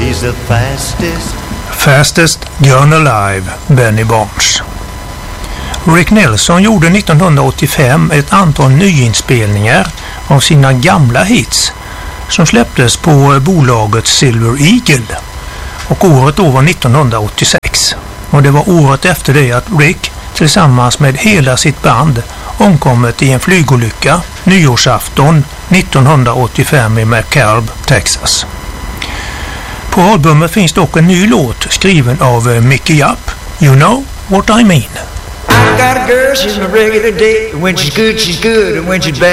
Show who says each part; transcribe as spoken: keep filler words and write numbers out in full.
Speaker 1: He's the fastest.
Speaker 2: Fastest Girl Alive, Benny Barnes. Rick Nelson gjorde nittonhundraåttiofem ett antal nyinspelningar av sina gamla hits som släpptes på bolaget Silver Eagle, och året då var nittonhundraåttiosex, och det var året efter det att Rick tillsammans med hela sitt band omkommit i en flygolycka nyårsafton nittonhundraåttiofem i McCalb, Texas. På albumet finns dock en ny låt skriven av Mickey Japp, You Know What I Mean.
Speaker 3: I got a girl, she's my regular date. When she's good, she's good, and when she's bad